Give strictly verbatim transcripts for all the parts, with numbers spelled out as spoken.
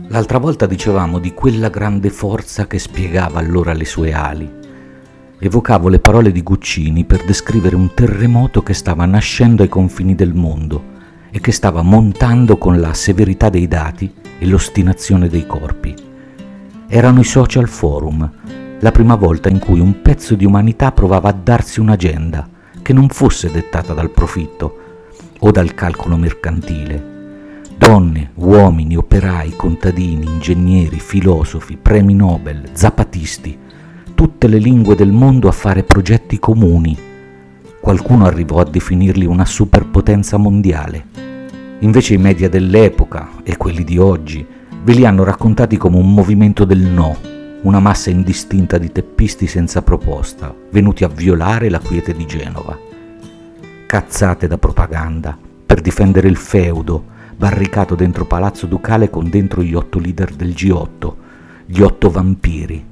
L'altra volta dicevamo di quella grande forza che spiegava allora le sue ali. Evocavo le parole di Guccini per descrivere un terremoto che stava nascendo ai confini del mondo e che stava montando con la severità dei dati e l'ostinazione dei corpi. Erano i social forum, la prima volta in cui un pezzo di umanità provava a darsi un'agenda che non fosse dettata dal profitto o dal calcolo mercantile. Donne, uomini, operai, contadini, ingegneri, filosofi, premi Nobel, zapatisti, tutte le lingue del mondo a fare progetti comuni. Qualcuno arrivò a definirli una superpotenza mondiale. Invece i media dell'epoca e quelli di oggi ve li hanno raccontati come un movimento del no, una massa indistinta di teppisti senza proposta, venuti a violare la quiete di Genova. Cazzate da propaganda, per difendere il feudo, barricato dentro Palazzo Ducale con dentro gli otto leader del G otto, gli otto vampiri.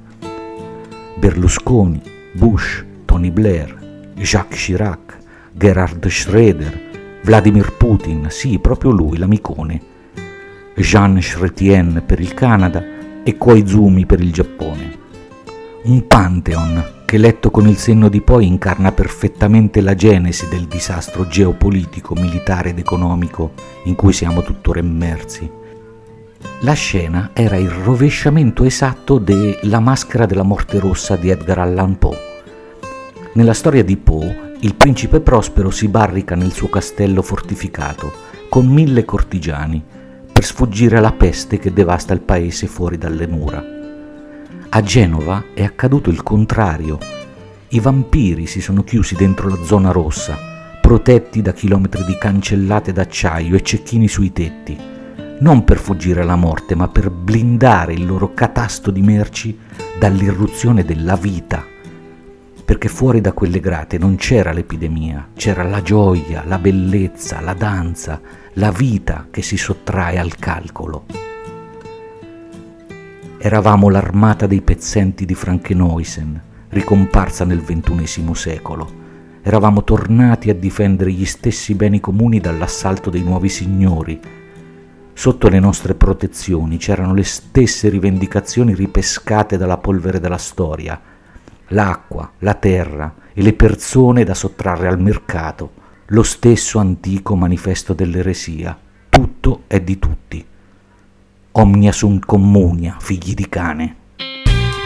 Berlusconi, Bush, Tony Blair, Jacques Chirac, Gerhard Schröder, Vladimir Putin, sì, proprio lui, l'amicone, Jean Chrétien per il Canada e Koizumi per il Giappone. Un pantheon che, letto con il senno di poi, incarna perfettamente la genesi del disastro geopolitico, militare ed economico in cui siamo tuttora immersi. La scena era il rovesciamento esatto de La maschera della morte rossa di Edgar Allan Poe. Nella storia di Poe, il principe Prospero si barrica nel suo castello fortificato con mille cortigiani per sfuggire alla peste che devasta il paese fuori dalle mura. A Genova è accaduto il contrario. I vampiri si sono chiusi dentro la zona rossa, protetti da chilometri di cancellate d'acciaio e cecchini sui tetti, non per fuggire alla morte, ma per blindare il loro catasto di merci dall'irruzione della vita. Perché fuori da quelle grate non c'era l'epidemia, c'era la gioia, la bellezza, la danza, la vita che si sottrae al calcolo. Eravamo l'armata dei pezzenti di Frankenhuysen, ricomparsa nel ventunesimo secolo. Eravamo tornati a difendere gli stessi beni comuni dall'assalto dei nuovi signori. Sotto le nostre protezioni c'erano le stesse rivendicazioni ripescate dalla polvere della storia, l'acqua, la terra e le persone da sottrarre al mercato, lo stesso antico manifesto dell'eresia. Tutto è di tutti. Omnia sunt communia, figli di cane.